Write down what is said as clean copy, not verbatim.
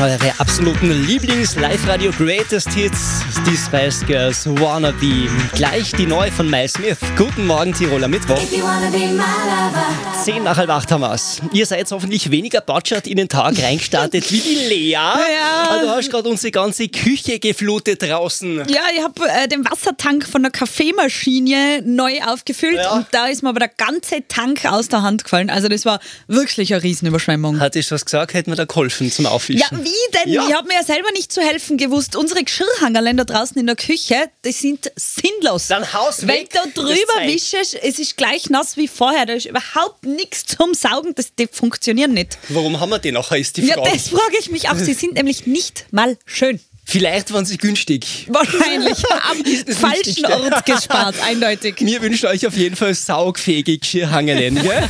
Eure absoluten Lieblings-Live-Radio Greatest Hits, die Spice Girls Wannabe. Gleich die neue von Miles Smith. Guten Morgen, Tiroler Mittwoch. 10 nach halb 8 haben wir's. Ihr seid hoffentlich weniger batschert in den Tag reingestartet wie die Lea. Ja. Du hast gerade unsere ganze Küche geflutet draußen. Ja, ich habe den Wassertank von der Kaffeemaschine neu aufgefüllt und da ist mir aber der ganze Tank aus der Hand gefallen. Also das war wirklich eine Riesenüberschwemmung. Hat ich was gesagt, hätten wir da geholfen zum Aufwischen. Ja, wie denn? Ja. Ich habe mir ja selber nicht zu helfen gewusst. Unsere Geschirrhangerlein da draußen in der Küche, die sind sinnlos. Dann haus weg. Wenn du drüber wischst, es ist gleich nass wie vorher. Da ist überhaupt nichts zum Saugen. Die funktionieren nicht. Warum haben wir die nachher, ist die Frage. Ja, das frage ich mich auch. Sie sind nämlich nicht mal schön. Vielleicht waren sie günstig. Wahrscheinlich. Am falschen Ort gespart, eindeutig. Wir wünschen euch auf jeden Fall saugfähige Geschirrhangerlein, gell?